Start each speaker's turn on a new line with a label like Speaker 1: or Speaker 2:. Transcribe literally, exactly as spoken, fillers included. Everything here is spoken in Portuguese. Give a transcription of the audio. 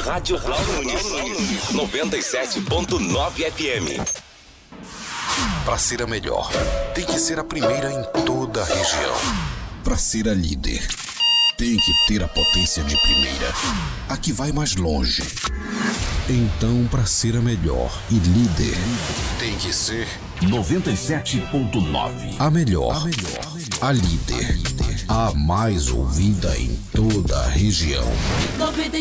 Speaker 1: Rádio Raul Nunes, noventa e sete ponto nove F M.
Speaker 2: Para ser a melhor, tem que ser a primeira em toda a região. Para ser a líder, tem que ter a potência de primeira, a que vai mais longe. Então, para ser a melhor e líder, tem que ser
Speaker 3: noventa e sete ponto nove.
Speaker 2: A melhor, a melhor, a líder, a mais ouvida em toda a região.